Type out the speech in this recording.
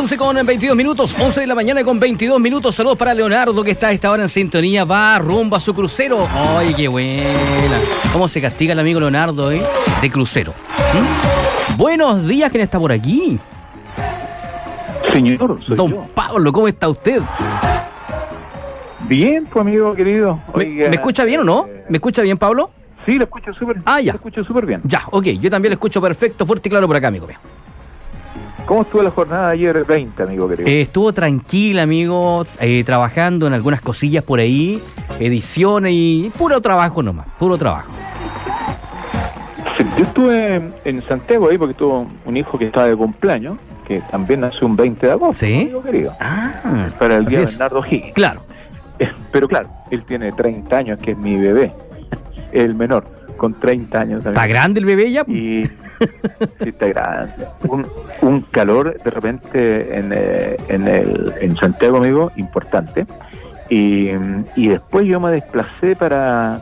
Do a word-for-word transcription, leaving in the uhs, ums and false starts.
once con veintidós minutos, once de la mañana con veintidós minutos. Saludos para Leonardo, que está a esta hora en sintonía. Va rumbo a su crucero. ¡Ay, qué buena! ¿Cómo se castiga el amigo Leonardo, eh? De crucero. ¿Mm? Buenos días, ¿quién está por aquí? Señor, soy Don yo. Pablo, ¿cómo está usted? Bien, pues amigo querido. ¿Me, Oiga, ¿me escucha bien o no? eh, ¿Me escucha bien, Pablo? Sí, lo escucho súper Ah, ya. Lo escucho súper bien. Ya, ok. Yo también lo escucho perfecto, fuerte y claro por acá, amigo mío. ¿Cómo estuvo la jornada de ayer veinte, amigo querido? Eh, estuvo tranquila, amigo, eh, trabajando en algunas cosillas por ahí, ediciones y puro trabajo nomás, puro trabajo. Sí, yo estuve en, en Santiago ahí porque tuvo un hijo que estaba de cumpleaños, que también nació un veinte de agosto, ¿Sí? amigo querido. Ah, Para el así día de es. Bernardo Higgins. Claro. Eh, Pero claro, él tiene treinta años, que es mi bebé, el menor, con treinta años también. ¿Está grande el bebé ya? Y sí, está grande. Un, un calor de repente en, eh, en, el, en Santiago, amigo, importante. Y, y después yo me desplacé para